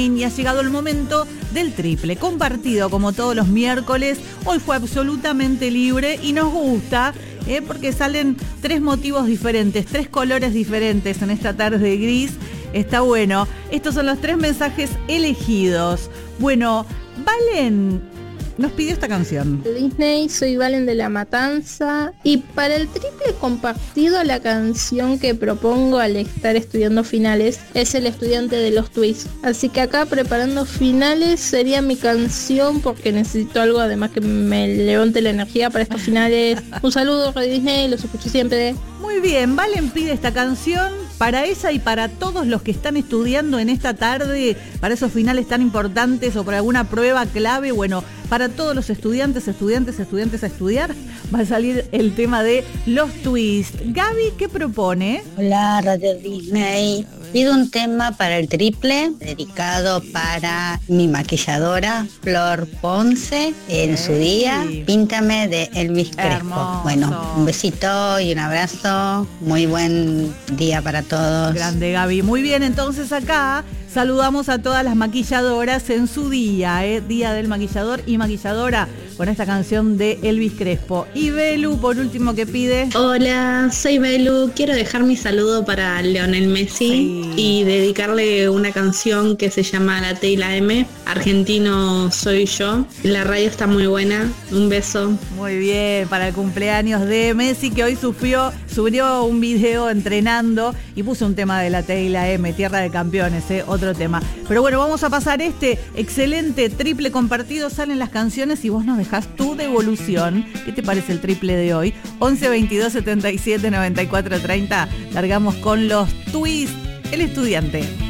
Y ha llegado el momento del triple compartido, como todos los miércoles. Hoy fue absolutamente libre y nos gusta, porque salen 3 motivos diferentes, 3 colores diferentes en esta tarde gris. Está bueno. Estos son los 3 mensajes elegidos. Bueno, Valen nos pidió esta canción. De Disney, soy Valen de La Matanza. Y para el triple compartido, la canción que propongo al estar estudiando finales es El estudiante de los twists. Así que acá, preparando finales, sería mi canción porque necesito algo además que me levante la energía para estos finales. Un saludo, Radio Disney, los escucho siempre. Muy bien, Valen pide esta canción para ella y para todos los que están estudiando en esta tarde, para esos finales tan importantes o para alguna prueba clave. Bueno, para todos los estudiantes a estudiar, va a salir el tema de los twists. Gaby, ¿qué propone? Hola, Radio Disney. Pido un tema para el triple, dedicado para mi maquilladora, Flor Ponce, en su día. Píntame, de Elvis Crespo. Hermoso. Bueno, un besito y un abrazo. Muy buen día para todos. Grande, Gaby. Muy bien, entonces acá saludamos a todas las maquilladoras en su día, Día del maquillador y maquilladora, con esta canción de Elvis Crespo. Y Belu, por último, ¿qué pide? Hola, soy Belu. Quiero dejar mi saludo para Lionel Messi y dedicarle una canción que se llama La T y la M. Argentino soy yo. La radio está muy buena. Un beso. Muy bien, para el cumpleaños de Messi, que hoy subió un video entrenando y puso un tema de La T y la M, Tierra de Campeones, otro tema. Pero bueno, vamos a pasar este excelente triple compartido. Salen las canciones y vos nos dejás tu devolución. ¿Qué te parece el triple de hoy? 11 22 77 94 30. Largamos con los twists. El estudiante.